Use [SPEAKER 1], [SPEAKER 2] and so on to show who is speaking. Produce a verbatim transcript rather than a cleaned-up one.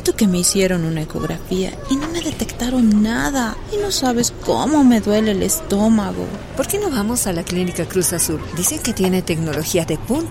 [SPEAKER 1] cuento que me hicieron una ecografía y no me detectaron nada. Y no sabes cómo me duele el estómago.
[SPEAKER 2] ¿Por qué no vamos a la Clínica Cruz Azul? Dicen que tiene tecnología de punta